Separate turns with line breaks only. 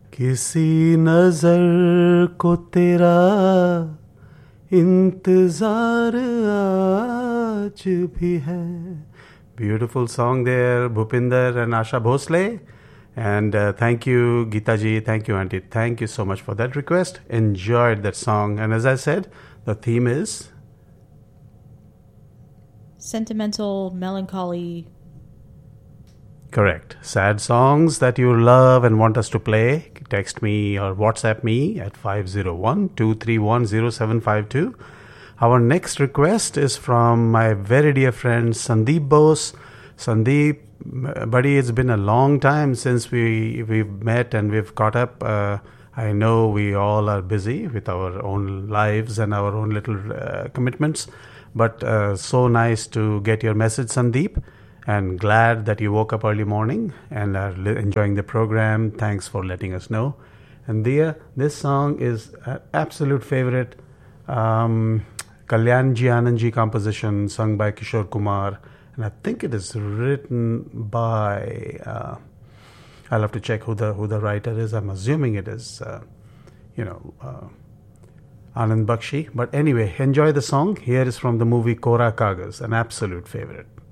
किसी नजर को तेरा इंतजार आज भी है. Beautiful song there, Bhupinder and Asha Bhosle. And thank you, Geeta ji. Thank you, Auntie. Thank you so much for that request. Enjoyed that song. And as I said, the theme is
sentimental, melancholy.
Correct. Sad songs that you love and want us to play. Text me or WhatsApp me at 501-231-0752. Our next request is from my very dear friend Sandeep Bose. Sandeep, buddy, it's been a long time since we've met and we've caught up. I know we all are busy with our own lives and our own little commitments, but so nice to get your message, Sandeep, and glad that you woke up early morning and are enjoying the program. Thanks for letting us know. And Dia, this song is an absolute favorite. Kalyanji Anandji composition sung by Kishore Kumar, and I think it is written by I'll have to check who the writer is. I'm assuming it is Anand Bakshi, but anyway, enjoy the song. Here is from the movie Kora Kaagaz, an absolute favorite.